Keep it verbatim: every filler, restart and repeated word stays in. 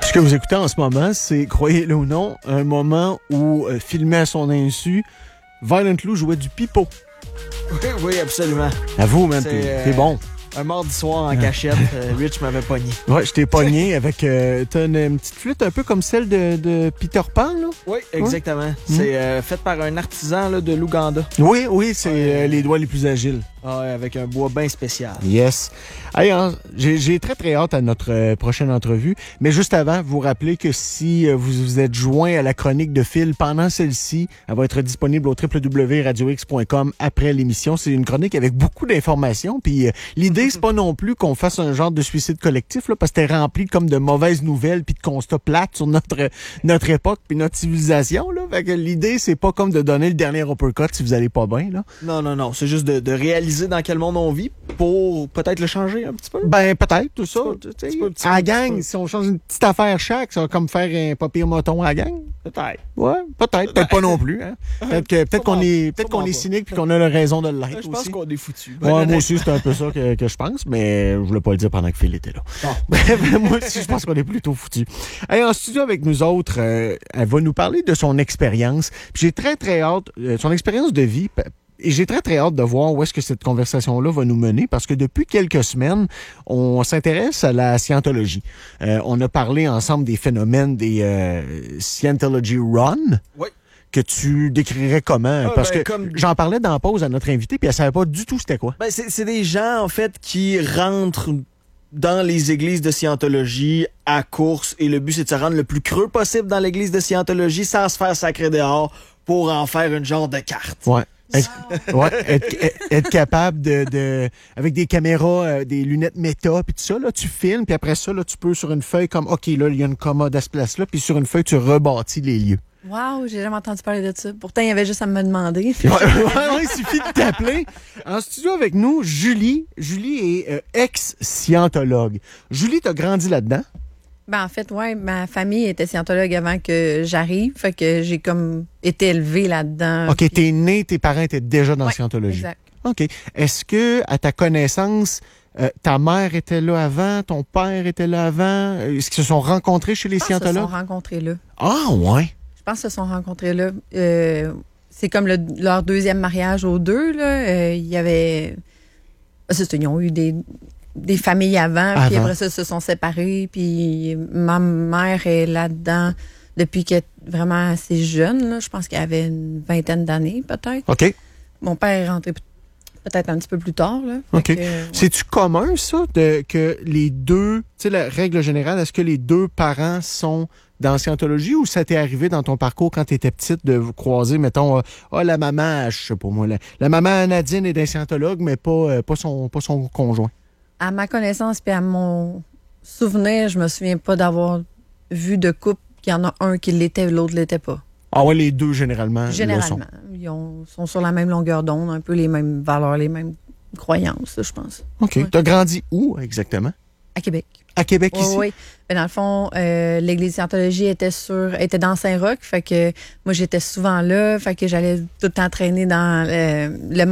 Ce que vous écoutez en ce moment, c'est, croyez-le ou non, un moment où, euh, filmé à son insu, Violent Lou jouait du pipeau. Oui, oui, absolument. Avoue, man, C'est, t'es, euh, t'es bon. Un mardi soir en cachette, euh, Rich m'avait pogné. Ouais, je t'ai pogné avec... Euh, t'as une, une petite flûte un peu comme celle de, de Peter Pan, là? Oui, exactement. Ouais. C'est euh, fait par un artisan là, de l'Ouganda. Oui, oui, c'est Ouais. euh, les doigts les plus agiles. Ah, ouais, avec un bois bien spécial. Yes. Hey, hein, j'ai, j'ai très, très hâte à notre euh, prochaine entrevue. Mais juste avant, vous rappelez que si euh, vous vous êtes joint à la chronique de Phil pendant celle-ci, elle va être disponible au w w w point radio x point com après l'émission. C'est une chronique avec beaucoup d'informations. Puis euh, l'idée, c'est pas non plus qu'on fasse un genre de suicide collectif, là, parce que c'était rempli comme de mauvaises nouvelles puis de constats plates sur notre notre époque puis notre civilisation. Là. Fait que l'idée, c'est pas comme de donner le dernier uppercut si vous allez pas bien. Là. Non, non, non. C'est juste de, de réaliser dans quel monde on vit pour peut-être le changer un petit peu. Ben, peut-être, tout ça. Petit peu, Tu sais, petit peu, petit à la peu, petit gang, peu. si on change une petite affaire chaque, ça va comme faire un pas pire moton à la gang. Peut-être. Ouais, peut-être, peut-être pas non plus. Hein. Peut-être, que, peut-être qu'on est, peut-être qu'on est cynique puis qu'on a la raison de l'être Je pense aussi. qu'on est foutus. Ouais, moi aussi, c'est un peu ça que, que je pense, mais je voulais pas le dire pendant que Phil était là. Bon. Bref, moi aussi, je pense qu'on est plutôt foutus. Hey, en studio avec nous autres, euh, elle va nous parler de son expérience. Puis j'ai très, très hâte, euh, son expérience de vie. Et j'ai très, très hâte de voir où est-ce que cette conversation-là va nous mener, parce que depuis quelques semaines, on s'intéresse à la scientologie. Euh, on a parlé ensemble des phénomènes des euh, Scientology Run. Oui. Que tu décrirais comment? Ah, parce ben, que comme... j'en parlais dans la pause à notre invité, puis elle savait pas du tout c'était quoi. Ben, c'est, c'est des gens, en fait, qui rentrent dans les églises de Scientologie à course, et le but, c'est de se rendre le plus creux possible dans l'église de Scientologie sans se faire sacrer dehors pour en faire une genre de carte. Ouais. Être, ouais, être, être capable de, de avec des caméras, euh, des lunettes méta, puis tout ça, là, tu filmes, puis après ça, là, tu peux sur une feuille comme, OK, là, il y a une commode à ce place-là, puis sur une feuille, tu rebâtis les lieux. Wow, j'ai jamais entendu parler de ça. Pourtant, il y avait juste à me demander. Ouais, ouais, ouais, il suffit de t'appeler. En studio avec nous, Julie. Julie est euh, ex-scientologue. Julie, t'as grandi là-dedans? Ben, en fait, ouais, ma famille était scientologue avant que j'arrive. Fait que j'ai comme été élevée là-dedans. OK, puis... t'es né, tes parents étaient déjà dans la ouais, scientologie. Exact. OK. Est-ce que, à ta connaissance, euh, ta mère était là avant, ton père était là avant? Est-ce qu'ils se sont rencontrés chez les Je pense qu'ils se scientologues? sont rencontrés là. Ah, ouais. Je pense qu'ils se sont rencontrés là. Euh, c'est comme le, leur deuxième mariage aux deux, là. Euh, il y avait... C'est ça, ils ont eu des... des familles avant, avant, puis après ça, ils se sont séparés, puis ma mère est là-dedans depuis qu'elle est vraiment assez jeune, là. Je pense qu'elle avait une vingtaine d'années, peut-être. OK. Mon père est rentré peut-être un petit peu plus tard, là. OK. Que, ouais. C'est-tu commun, ça, de, que les deux, tu sais, la règle générale, est-ce que les deux parents sont dans la scientologie, ou ça t'est arrivé dans ton parcours quand tu étais petite de vous croiser, mettons, euh, ah, la maman, je sais pas moi, la, la maman Nadine est d'un scientologue, mais pas, euh, pas, son, pas son conjoint? À ma connaissance, puis à mon souvenir, je me souviens pas d'avoir vu de couple qu'il y en a un qui l'était, l'autre l'était pas. Ah ouais, les deux, généralement, Généralement. le sont. Ils ont, sont sur la même longueur d'onde, un peu les mêmes valeurs, les mêmes croyances, je pense. OK. Ouais. T'as grandi où, exactement? À Québec. À Québec, Oui, ici? oui. Ben, dans le fond, euh, l'église Scientologie était sur, était dans Saint-Roch. Fait que moi, j'étais souvent là. Fait que j'allais tout le temps traîner dans euh, le